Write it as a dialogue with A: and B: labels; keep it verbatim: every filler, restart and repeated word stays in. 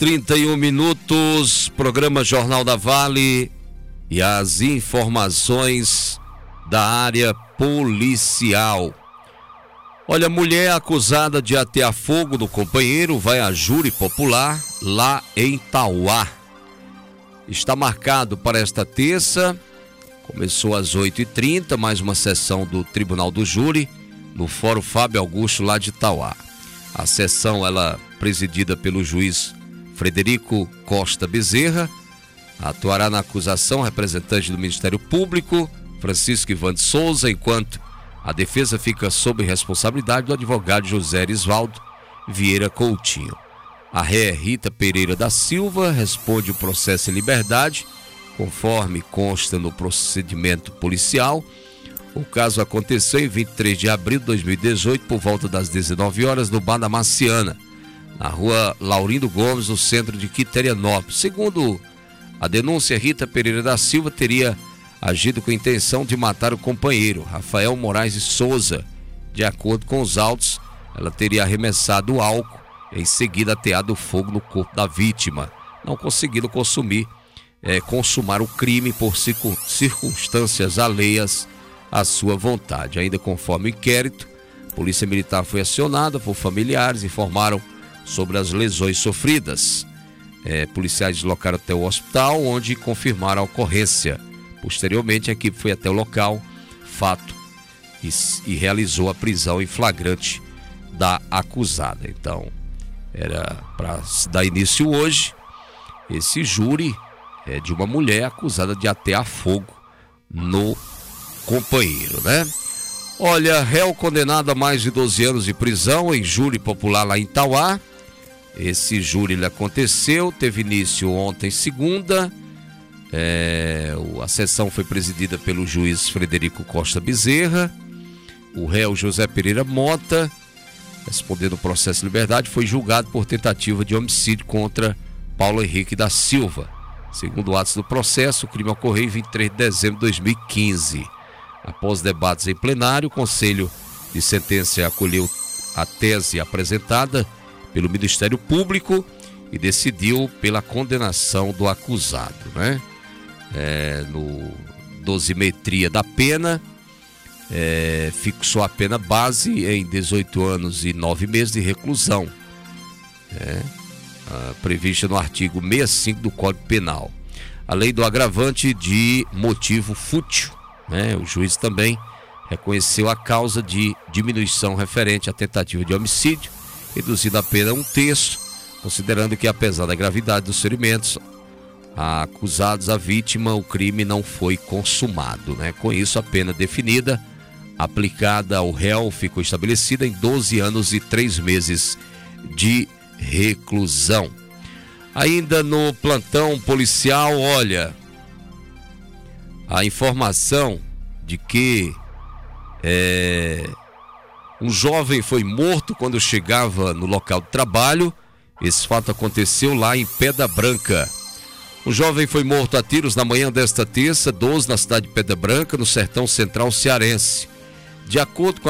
A: trinta e um minutos, programa Jornal da Vale e as informações da área policial. Olha, mulher acusada de atear fogo no companheiro vai a júri popular lá em Tauá. Está marcado para esta terça, começou às oito e trinta, mais uma sessão do Tribunal do Júri no Fórum Fábio Augusto lá de Tauá. A sessão, ela presidida pelo juiz Frederico Costa Bezerra, atuará na acusação representante do Ministério Público, Francisco Ivan de Souza, enquanto a defesa fica sob responsabilidade do advogado José Erisvaldo Vieira Coutinho. A ré Rita Pereira da Silva responde o processo em liberdade, conforme consta no procedimento policial. O caso aconteceu em vinte e três de abril de dois mil e dezoito, por volta das dezenove horas, no Bar da Marciana, na rua Laurindo Gomes, no centro de Quiterianópolis. Segundo a denúncia, Rita Pereira da Silva teria agido com a intenção de matar o companheiro, Rafael Moraes de Souza. De acordo com os autos, ela teria arremessado o álcool e em seguida ateado fogo no corpo da vítima, não conseguindo consumir, é, consumar o crime por circunstâncias alheias à sua vontade. Ainda conforme o inquérito, a Polícia Militar foi acionada por familiares, informaram sobre as lesões sofridas. É, policiais deslocaram até o hospital, onde confirmaram a ocorrência. Posteriormente, a equipe foi até o local, fato, e, e realizou a prisão em flagrante da acusada. Então, era para se dar início hoje esse júri é, de uma mulher acusada de atear fogo no companheiro, né? Olha, réu condenado a mais de doze anos de prisão em júri popular lá em Tauá. Esse júri ele aconteceu, teve início ontem, segunda. É, a sessão foi presidida pelo juiz Frederico Costa Bezerra. O réu José Pereira Mota, respondendo o processo de liberdade, foi julgado por tentativa de homicídio contra Paulo Henrique da Silva. Segundo atos do processo, o crime ocorreu em vinte e três de dezembro de dois mil e quinze. Após debates em plenário, o Conselho de Sentença acolheu a tese apresentada pelo Ministério Público e decidiu pela condenação do acusado, né? É, no dosimetria da pena, é, fixou a pena base em dezoito anos e nove meses de reclusão, é, a, prevista no artigo sessenta e cinco do Código Penal. Além do agravante de motivo fútil, né? O juiz também reconheceu a causa de diminuição referente à tentativa de homicídio, reduzindo a pena a um terço, considerando que, apesar da gravidade dos ferimentos acusados à vítima, o crime não foi consumado, né? Com isso, a pena definida, aplicada ao réu, ficou estabelecida em doze anos e três meses de reclusão. Ainda no plantão policial, olha, a informação de que é, um jovem foi morto quando chegava no local de trabalho. Esse fato aconteceu lá em Pedra Branca. Um jovem foi morto a tiros na manhã desta terça, doze, na cidade de Pedra Branca, no sertão central cearense. De acordo com